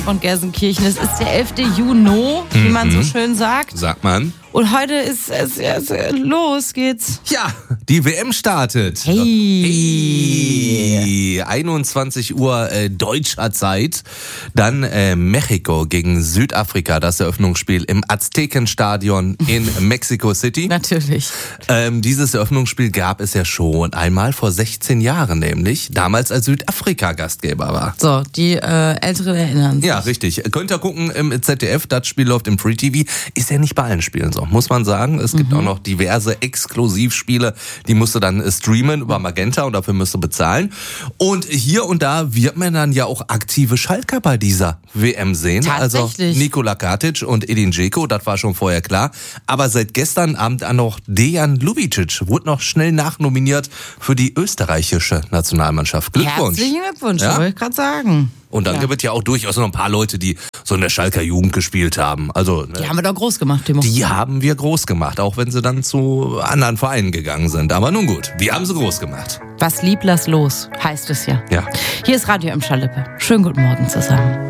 von Gelsenkirchen. Es ist der 11. Juni, wie man so schön sagt. Sagt man. Und heute ist es los geht's. Ja, die WM startet. Hey. 21 Uhr deutscher Zeit. Dann Mexiko gegen Südafrika, das Eröffnungsspiel im Aztekenstadion in Mexico City. Natürlich. Dieses Eröffnungsspiel gab es ja schon einmal vor 16 Jahren, nämlich damals als Südafrika Gastgeber war. So, die Älteren erinnern sich. Ja, richtig. Könnt ihr gucken im ZDF, das Spiel läuft im Free TV. Ist ja nicht bei allen Spielen so, muss man sagen. Es gibt auch noch diverse Exklusivspiele, die musst du dann streamen über Magenta und dafür musst du bezahlen. Und hier und da wird man dann ja auch aktive Schalker bei dieser WM sehen. Tatsächlich. Also Nikola Katic und Edin Dzeko, das war schon vorher klar. Aber seit gestern Abend auch noch Dejan Lubicic wurde noch schnell nachnominiert für die österreichische Nationalmannschaft. Glückwunsch. Herzlichen Glückwunsch, Ja? wollte ich gerade sagen. Und dann gibt es ja auch durchaus noch ein paar Leute, die so in der Schalker Jugend gespielt haben. Also, Die haben wir doch groß gemacht, Timo. die haben wir groß gemacht, auch wenn sie dann zu anderen Vereinen gegangen sind. Aber nun gut, wir haben sie groß gemacht. Was lieb, lass los, heißt es ja. Ja. Hier ist Radio M. Schalippe. Schönen guten Morgen zusammen.